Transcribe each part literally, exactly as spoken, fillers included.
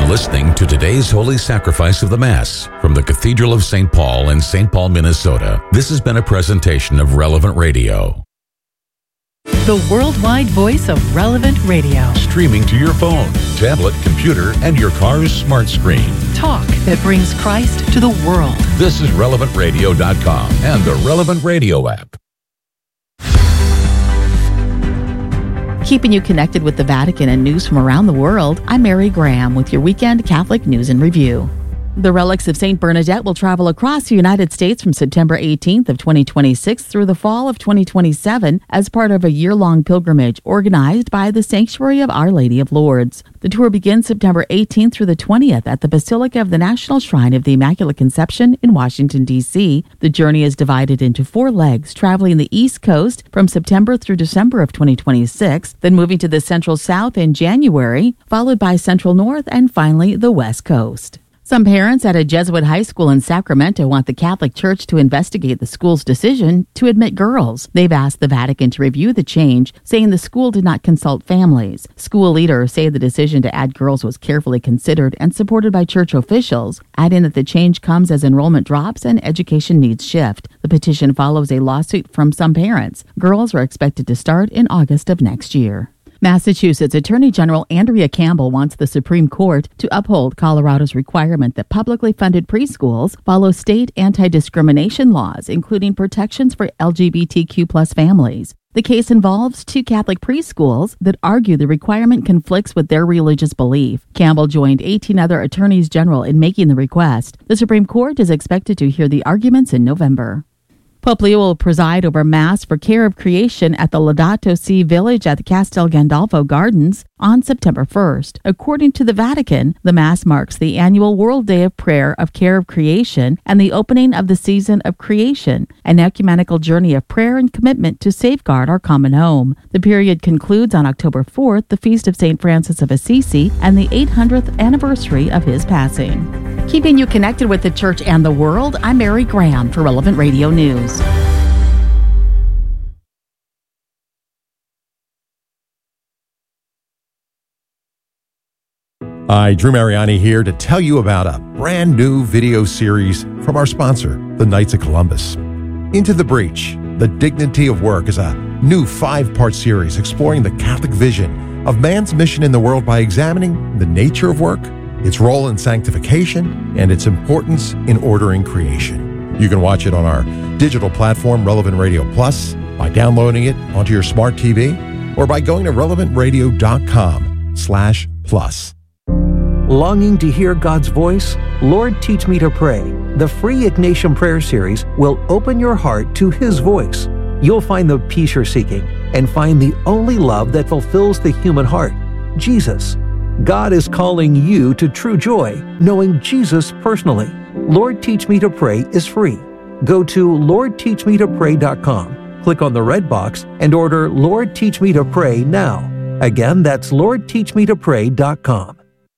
listening to today's Holy Sacrifice of the Mass from the Cathedral of Saint Paul in Saint Paul, Minnesota. This has been a presentation of Relevant Radio. The worldwide voice of Relevant Radio. Streaming to your phone, tablet, computer, and your car's smart screen. Talk that brings Christ to the world. This is relevant radio dot com and the Relevant Radio app. Keeping you connected with the Vatican and news from around the world, I'm Mary Graham with your weekend Catholic News and Review. The relics of Saint Bernadette will travel across the United States from September eighteenth of twenty twenty-six through the fall of twenty twenty-seven as part of a year-long pilgrimage organized by the Sanctuary of Our Lady of Lourdes. The tour begins September eighteenth through the twentieth at the Basilica of the National Shrine of the Immaculate Conception in Washington, D C The journey is divided into four legs, traveling the East Coast from September through December of twenty twenty-six, then moving to the Central South in January, followed by Central North, and finally the West Coast. Some parents at a Jesuit high school in Sacramento want the Catholic Church to investigate the school's decision to admit girls. They've asked the Vatican to review the change, saying the school did not consult families. School leaders say the decision to add girls was carefully considered and supported by church officials, adding that the change comes as enrollment drops and education needs shift. The petition follows a lawsuit from some parents. Girls are expected to start in August of next year. Massachusetts Attorney General Andrea Campbell wants the Supreme Court to uphold Colorado's requirement that publicly funded preschools follow state anti-discrimination laws, including protections for L G B T Q plus families. The case involves two Catholic preschools that argue the requirement conflicts with their religious belief. Campbell joined eighteen other attorneys general in making the request. The Supreme Court is expected to hear the arguments in November. Pope Leo will preside over Mass for Care of Creation at the Laudato Si Village at the Castel Gandolfo Gardens on September first. According to the Vatican, the Mass marks the annual World Day of Prayer of Care of Creation and the opening of the season of creation, an ecumenical journey of prayer and commitment to safeguard our common home. The period concludes on October fourth, the feast of Saint Francis of Assisi, and the eight hundredth anniversary of his passing. Keeping you connected with the Church and the world, I'm Mary Graham for Relevant Radio News. Hi, Drew Mariani here to tell you about a brand new video series from our sponsor, the Knights of Columbus. Into the Breach, The Dignity of Work is a new five-part series exploring the Catholic vision of man's mission in the world by examining the nature of work, its role in sanctification, and its importance in ordering creation. You can watch it on our digital platform, Relevant Radio Plus, by downloading it onto your smart T V, or by going to relevant radio dot com slash plus. Longing to hear God's voice? Lord, Teach Me to Pray. The free Ignatian Prayer Series will open your heart to His voice. You'll find the peace you're seeking and find the only love that fulfills the human heart, Jesus. God is calling you to true joy, knowing Jesus personally. Lord, Teach Me to Pray is free. Go to lord teach me to pray dot com, click on the red box, and order Lord, Teach Me to Pray now. Again, that's lord teach me to pray dot com.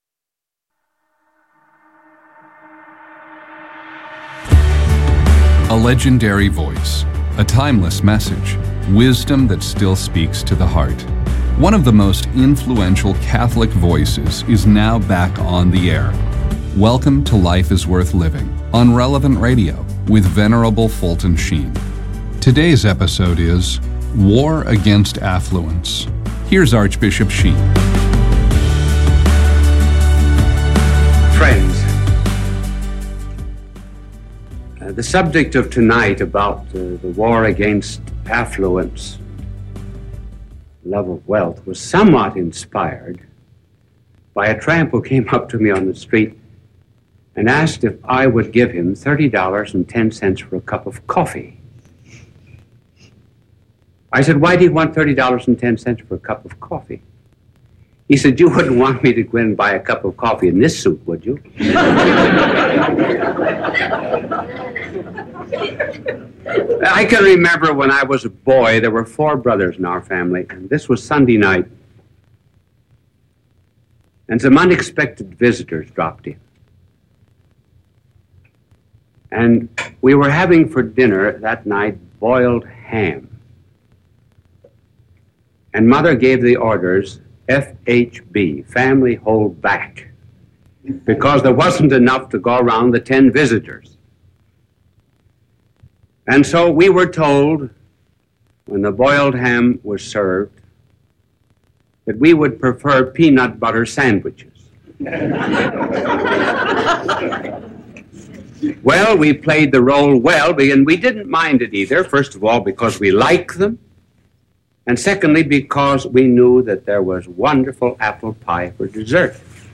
A legendary voice, a timeless message, wisdom that still speaks to the heart. One of the most influential Catholic voices is now back on the air. Welcome to Life is Worth Living on Relevant Radio with Venerable Fulton Sheen. Today's episode is War Against Affluence. Here's Archbishop Sheen. Friends, uh, the subject of tonight about uh, the war against affluence, love of wealth, was somewhat inspired by a tramp who came up to me on the street and asked if I would give him thirty dollars and ten cents for a cup of coffee. I said, why do you want thirty dollars and ten cents for a cup of coffee? He said, you wouldn't want me to go in and buy a cup of coffee in this soup, would you? I can remember when I was a boy, there were four brothers in our family, and this was Sunday night, and some unexpected visitors dropped in. And we were having for dinner that night boiled ham. And Mother gave the orders, F H B, family hold back. because there wasn't enough to go around the ten visitors. And so we were told, when the boiled ham was served, that we would prefer peanut butter sandwiches. Well, we played the role well, and we didn't mind it either, first of all, because we like them, and secondly, because we knew that there was wonderful apple pie for dessert.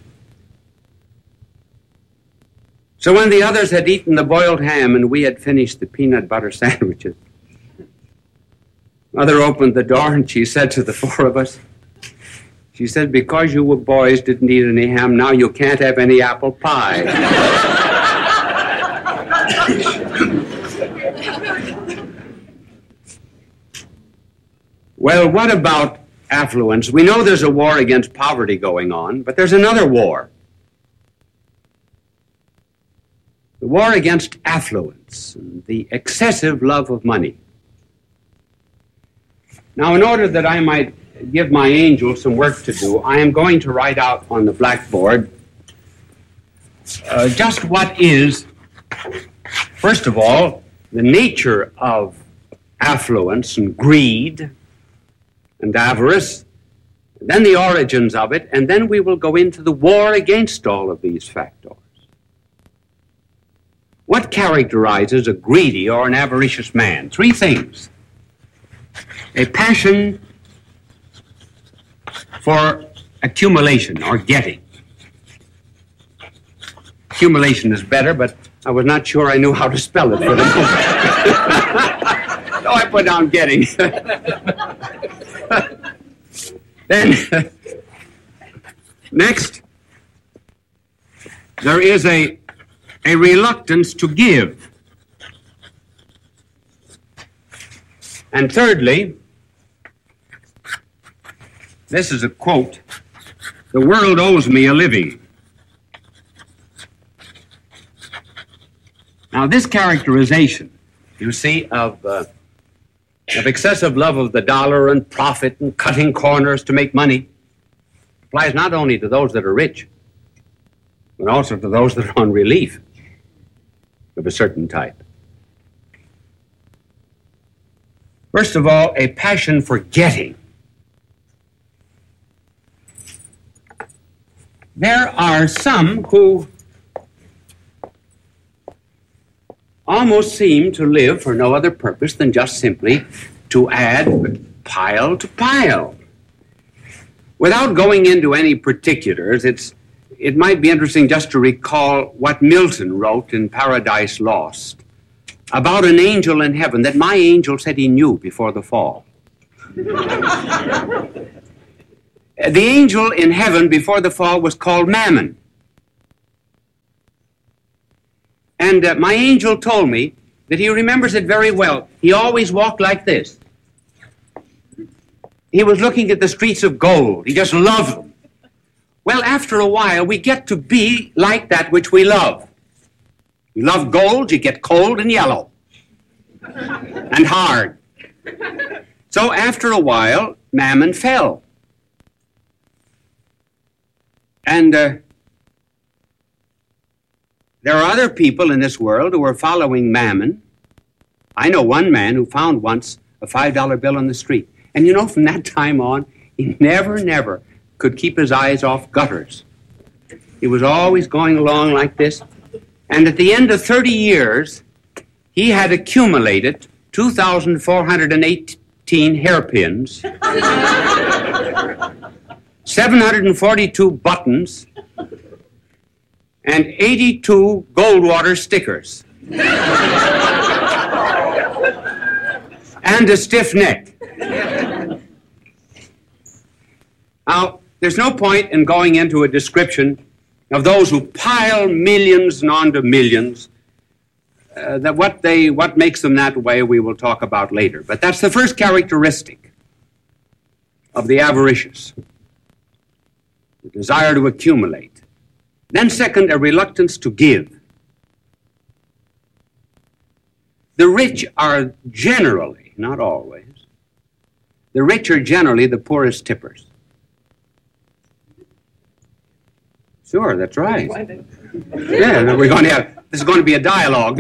So when the others had eaten the boiled ham and we had finished the peanut butter sandwiches, Mother opened the door and she said to the four of us, she said, because you boys didn't eat any ham, now you can't have any apple pie. Well, what about affluence? We know there's a war against poverty going on, but there's another war. The war against affluence, and the excessive love of money. Now, in order that I might give my angel some work to do, I am going to write out on the blackboard uh, just what is, first of all, the nature of affluence and greed and avarice, and then the origins of it, and then we will go into the war against all of these factors. What characterizes a greedy or an avaricious man? Three things. A passion for accumulation or getting. Accumulation is better, but I was not sure I knew how to spell it for the moment. So I put down getting. Then, next, there is a, a reluctance to give. And thirdly, this is a quote, the world owes me a living. Now, this characterization, you see, of, uh, of excessive love of the dollar and profit and cutting corners to make money applies not only to those that are rich, but also to those that are on relief of a certain type. First of all, a passion for getting. There are some who almost seem to live for no other purpose than just simply to add pile to pile. Without going into any particulars, it's, it might be interesting just to recall what Milton wrote in Paradise Lost about an angel in heaven that my angel said he knew before the fall. The angel in heaven before the fall was called Mammon. And uh, my angel told me that he remembers it very well. He always walked like this. He was looking at the streets of gold. He just loved them. Well, after a while, we get to be like that which we love. You love gold, you get cold and yellow and hard. So after a while, Mammon fell. And uh, there are other people in this world who are following Mammon. I know one man who found once a five dollar bill on the street. And you know, from that time on, he never, never could keep his eyes off gutters. He was always going along like this. And at the end of thirty years, he had accumulated two thousand four hundred eighteen hairpins, seven hundred forty-two buttons, and eighty-two Goldwater stickers. And a stiff neck. Now, there's no point in going into a description of those who pile millions and onto millions. Uh, that what they, what makes them that way, we will talk about later. But that's the first characteristic of the avaricious, the desire to accumulate. Then second, a reluctance to give. The rich are generally, not always, the rich are generally the poorest tippers. Sure, that's right. Yeah, we're going to have, this is going to be a dialogue.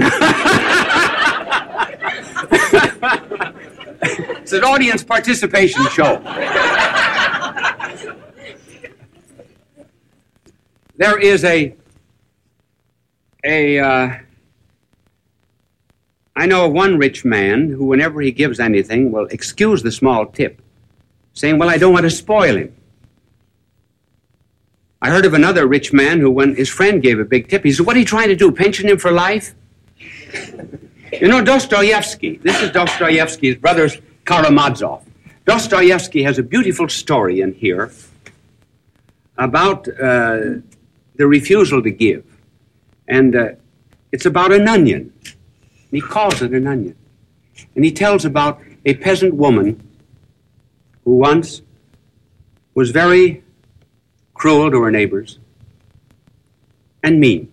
It's an audience participation show. There is a, a, uh, I know of one rich man who, whenever he gives anything, will excuse the small tip, saying, well, I don't want to spoil him. I heard of another rich man who, when his friend gave a big tip, he said, what are you trying to do, pension him for life? You know, Dostoevsky, this is Dostoevsky's brother Karamazov. Dostoevsky has a beautiful story in here about uh, the refusal to give. And uh, it's about an onion. He calls it an onion. And he tells about a peasant woman who once was very cruel to her neighbors and mean.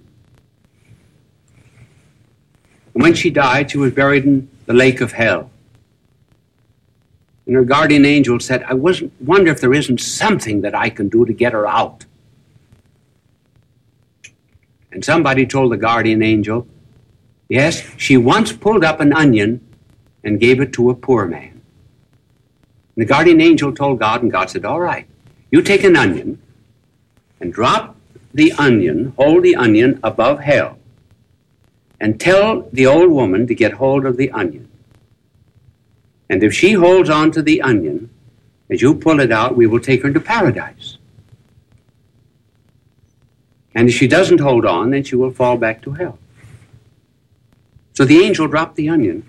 And when she died, she was buried in the lake of hell. And her guardian angel said, I wasn't, wonder if there isn't something that I can do to get her out. And somebody told the guardian angel, yes, she once pulled up an onion and gave it to a poor man. And the guardian angel told God, and God said, all right, you take an onion and drop the onion, hold the onion above hell, and tell the old woman to get hold of the onion. And if she holds on to the onion, as you pull it out, we will take her to paradise. And if she doesn't hold on, then she will fall back to hell. So the angel dropped the onion,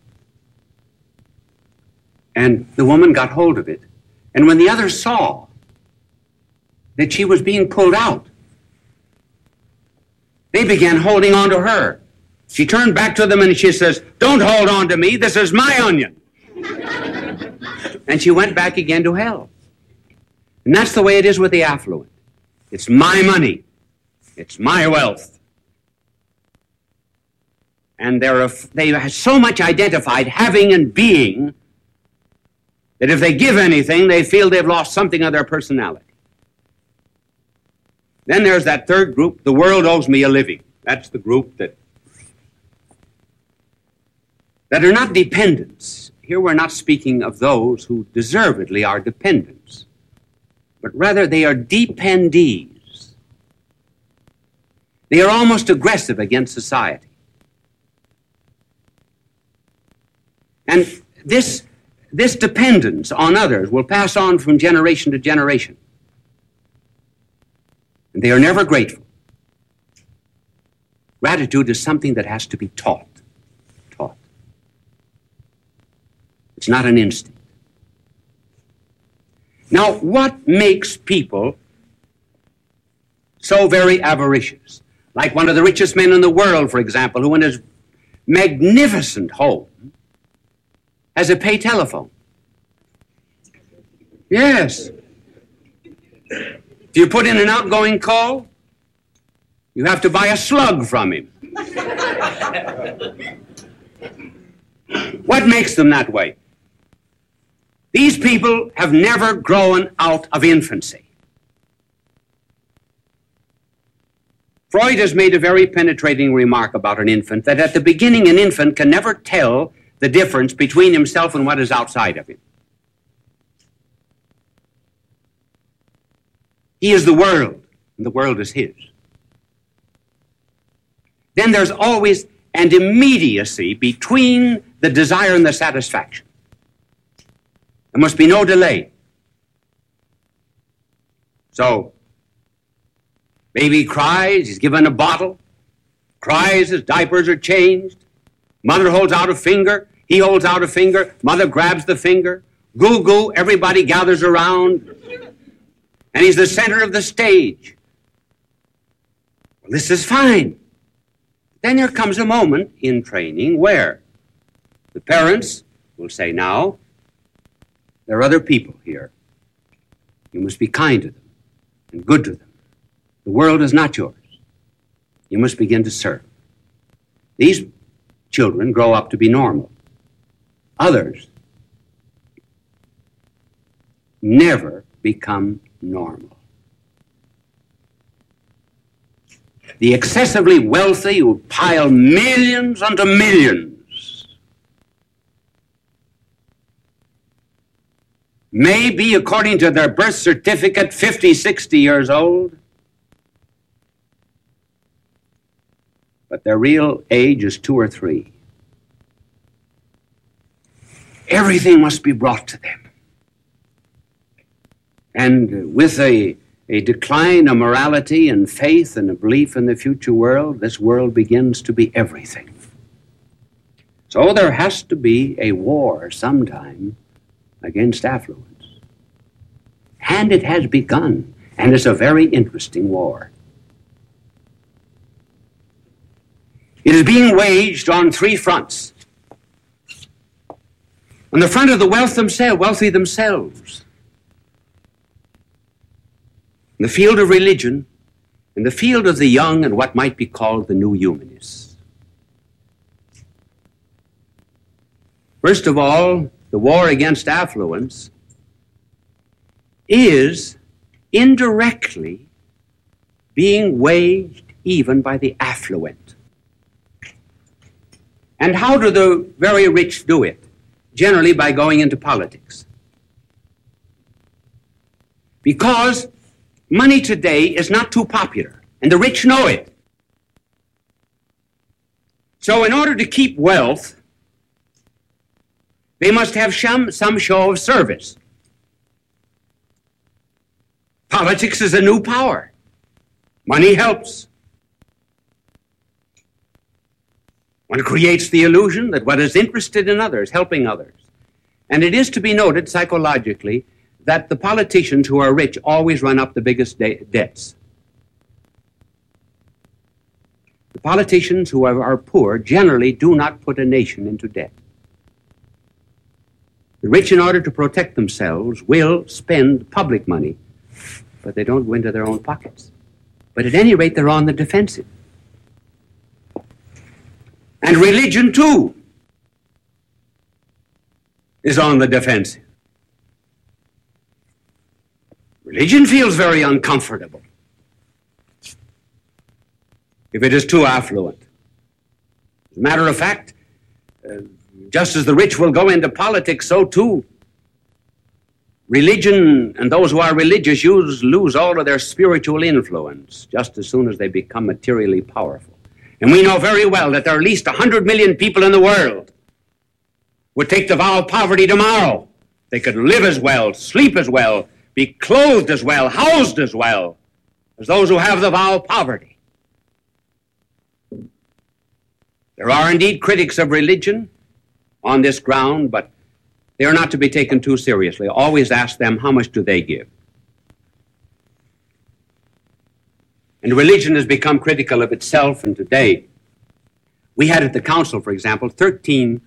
and the woman got hold of it. And when the others saw that she was being pulled out, they began holding on to her. She turned back to them and she says, don't hold on to me, this is my onion. And she went back again to hell. And that's the way it is with the affluent. It's my money. It's my wealth. And they're, they have so much identified having and being that if they give anything, they feel they've lost something of their personality. Then there's that third group, the world owes me a living. That's the group that, that are not dependents. Here we're not speaking of those who deservedly are dependents, but rather they are dependees. They are almost aggressive against society. And this, this dependence on others will pass on from generation to generation. And they are never grateful. Gratitude is something that has to be taught. Taught. It's not an instinct. Now, what makes people so very avaricious? Like one of the richest men in the world, for example, who in his magnificent home has a pay telephone. Yes. If you put in an outgoing call, you have to buy a slug from him. What makes them that way? These people have never grown out of infancy. Freud has made a very penetrating remark about an infant, that at the beginning an infant can never tell the difference between himself and what is outside of him. He is the world, and the world is his. Then there's always an immediacy between the desire and the satisfaction. There must be no delay. So, baby cries, he's given a bottle, cries, his diapers are changed, mother holds out a finger, he holds out a finger, mother grabs the finger, goo goo, everybody gathers around, and he's the center of the stage. Well, this is fine. Then there comes a moment in training where the parents will say, now, there are other people here. You must be kind to them and good to them. The world is not yours. You must begin to serve. These children grow up to be normal. Others never become normal. the excessively wealthy who pile millions unto millions may be, according to their birth certificate, fifty, sixty years old, but their real age is two or three. Everything must be brought to them. And with a, a decline of morality and faith and a belief in the future world, this world begins to be everything. So there has to be a war sometime against affluence. And it has begun, and it's a very interesting war. It is being waged on three fronts. On the front of the wealth themselves, wealthy themselves. In the field of religion, in the field of the young and what might be called the new humanists. First of all, the war against affluence is indirectly being waged even by the affluent. And how do the very rich do it? Generally by going into politics. Because money today is not too popular, and the rich know it. So in order to keep wealth, they must have some, some show of service. Politics is a new power. Money helps. One creates the illusion that one is interested in others, helping others. And it is to be noted psychologically that the politicians who are rich always run up the biggest de- debts. The politicians who are, are poor generally do not put a nation into debt. The rich, in order to protect themselves, will spend public money, but they don't go into their own pockets. But at any rate, they're on the defensive. And religion, too, is on the defensive. Religion feels very uncomfortable if it is too affluent. As a matter of fact, uh, just as the rich will go into politics, so too religion and those who are religious use, lose all of their spiritual influence just as soon as they become materially powerful. And we know very well that there are at least one hundred million people in the world would take the vow of poverty tomorrow. They could live as well, sleep as well, be clothed as well, housed as well as those who have the vow of poverty. There are indeed critics of religion on this ground, but they are not to be taken too seriously. Always ask them, how much do they give? And religion has become critical of itself, and today we had at the council, for example, thirteen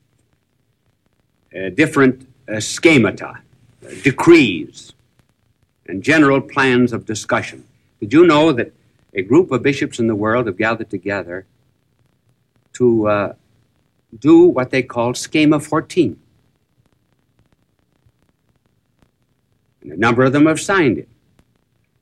uh, different uh, schemata, uh, decrees, and general plans of discussion. Did you know that a group of bishops in the world have gathered together to uh, do what they call Schema fourteen? And a number of them have signed it.